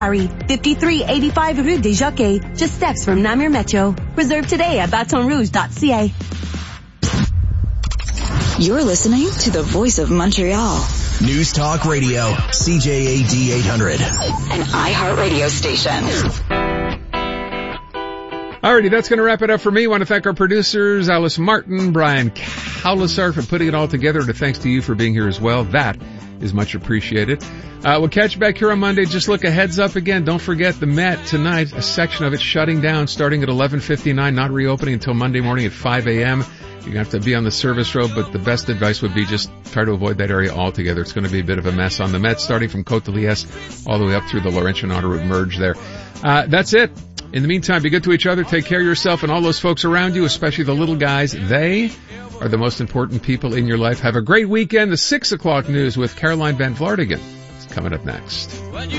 Paris, 5385 Rue des Jockeys, just steps from Namur Metro. Reserve today at batonrouge.ca. You're listening to the Voice of Montreal. News Talk Radio, CJAD 800. An iHeartRadio station. Alrighty, that's going to wrap it up for me. I want to thank our producers, Alice Martin, Brian Cowlisar, for putting it all together, and thanks to you for being here as well. That is much appreciated. We'll catch you back here on Monday. Just look a heads up again. Don't forget the Met tonight, a section of it shutting down starting at 11:59, not reopening until Monday morning at 5 a.m. You're going to have to be on the service road, but the best advice would be just try to avoid that area altogether. It's going to be a bit of a mess on the Met, starting from Côte de Liesse all the way up through the Laurentian Autoroute merge there. That's it. In the meantime, be good to each other. Take care of yourself and all those folks around you, especially the little guys. They are the most important people in your life. Have a great weekend. The 6 o'clock news with Caroline Van Vlartigan is coming up next.